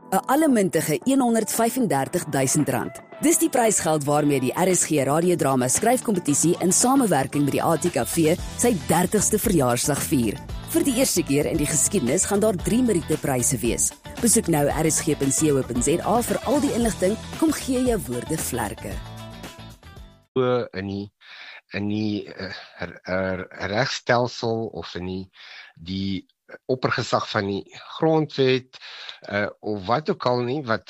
'n allemintige R135.000. Dis die prysgeld waarmee die RSG radiodrama skryfkompetisie in samewerking met die ATKV sy 30ste verjaarsdag vier. Vir die eerste keer in die geskiedenis gaan daar 3 Meriete-pryse wees. Besoek nou rsg.co.za vir al die inligting. Kom gee jou woorde vlerke. In die regstelsel of in die oppergesag van die grondwet of wat ook al nie wat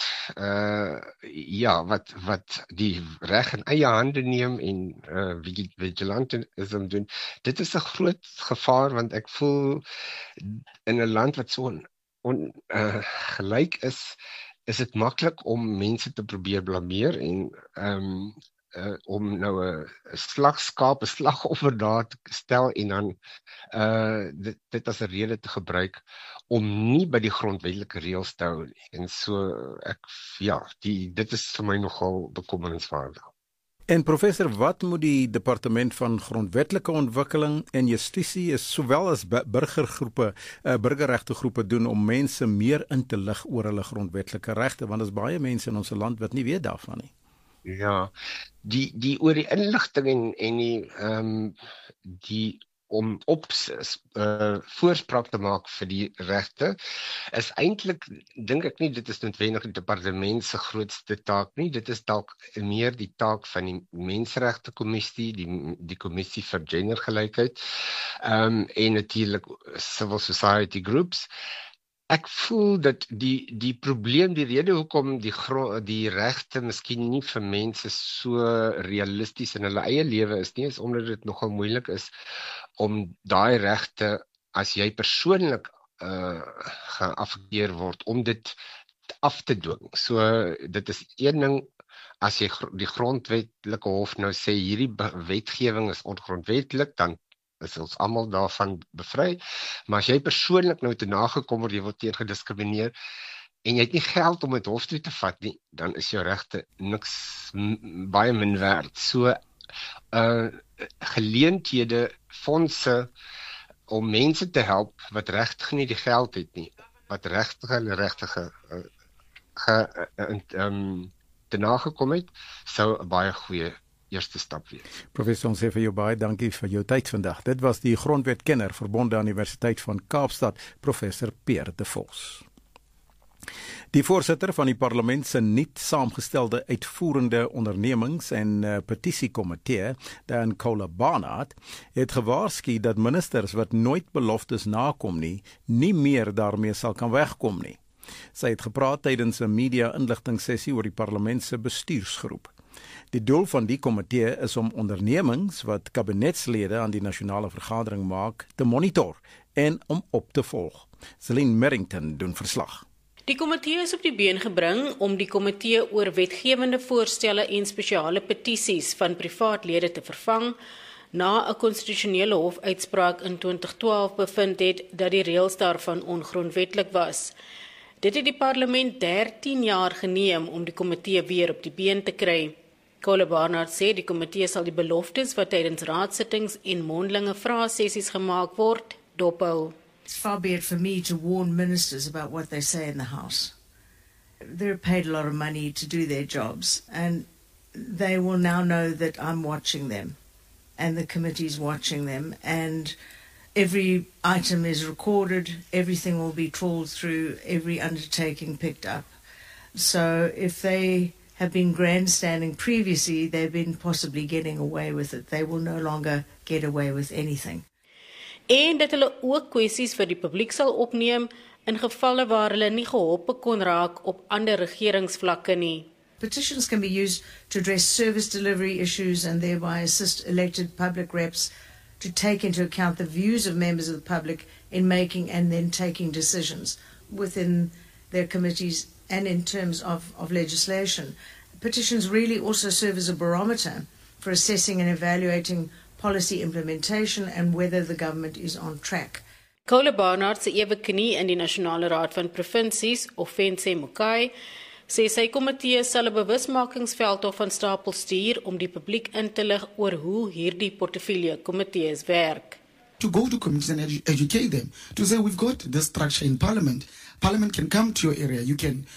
die reg in eie hande neem en vigilantisme doen. Dit is 'n groot gevaar want ek voel in 'n land wat so gelyk is dit maklik om mense te probeer blameer en om nou 'n slagoffer daar te stel en dan dit as 'n rede te gebruik om nie by die grondwetlike reëls te hou nie. En so dit is vir my nogal bekommerenswaardig. En professor, wat moet die Departement van Grondwetlike Ontwikkeling en Justisie sowel as burgergroepe, burgerregtegroepe doen om mense meer in te lig oor hulle grondwetlike regte, want daar is baie mense in ons land wat nie weet daarvan nie. Ja, die oor die inligting en die om voorspraak te maak vir die regte is eintlik, dink ek nie, dit is noodwendig die departement se grootste taak nie, dit is dalk meer die taak van die Menseregte Kommissie, die Kommissie vir Gendergelykheid, en natuurlik civil society groups. Ek voel dat die probleem, die rede hoekom die regte miskien nie vir mense so realisties in hulle eie lewe is nie, is omdat dit nogal moeilik is om daai regte, as jy persoonlik geaffekteer word, om dit af te dwing. So, dit is een ding, as jy die grondwetlike hof nou sê, hierdie wetgewing is ongrondwetlik, dan is ons almal daarvan bevry, maar as jy persoonlik nou te nagekom word, jy word teen gediskrimineer, en jy het nie geld om dit hof toe te vat nie, dan is jou regte baie min werd. So, geleenthede, fondse, om mense te help, wat regtig nie die geld het nie, wat regtig te nagekom het, sou 'n baie goeie eerste stap wees. Professor, ons sê vir jou baie dankie vir jou tyd vandag. Dit was die grondwetkenner verbonde aan die Universiteit van Kaapstad, professor Pierre de Vos. Die voorsitter van die parlement se nuut saamgestelde uitvoerende ondernemings- en petisiekomitee, Dan Cola Barnard, het gewaarsku dat ministers wat nooit beloftes nakom nie meer daarmee sal kan wegkom nie. Sy het gepraat tydens 'n media-inligtingssessie oor die parlement se bestuursgroep. Die doel van die komitee is om ondernemings wat kabinetslede aan die nasionale vergadering maak, te monitor en om op te volg. Celine Merrington doen verslag. Die komitee is op die been gebring om die komitee oor wetgewende voorstelle en spesiale petisies van privaatlede te vervang, na 'n konstitusionele hofuitspraak in 2012 bevind het dat die reëls daarvan ongrondwetlik was. Dit het die parlement 13 jaar geneem om die komitee weer op die been te kry. Cola Barnard sê die komitee sal die beloftes wat tydens raadsittings en mondelinge vraesessies gemaak word, dophou. It's far be it for me to warn ministers about what they say in the House. They're paid a lot of money to do their jobs, and they will now know that I'm watching them, and the committee's watching them, and every item is recorded, everything will be trawled through, every undertaking picked up. So if they have been grandstanding previously, they've been possibly getting away with it. They will no longer get away with anything. En dat hulle ook kwessies vir die publiek sal opneem in gevalle waar hulle nie geholpe kon raak op ander regeringsvlakke nie. Petitions can be used to address service delivery issues and thereby assist elected public reps to take into account the views of members of the public in making and then taking decisions within their committees and in terms of legislation. Petitions really also serve as a barometer for assessing and evaluating policy implementation and whether the government is on track. Cola Barnard se ewe knie in die Nasionale Raad van Provinsies, Ofentse Mokai, sê sy komitee sal 'n bewusmakingsveldtog van stapel stuur om die publiek in te lig oor hoe hierdie portefeulje komitees werk. To go to communities and educate them, to say we've got this structure in Parliament. Parliament can come to your area, you can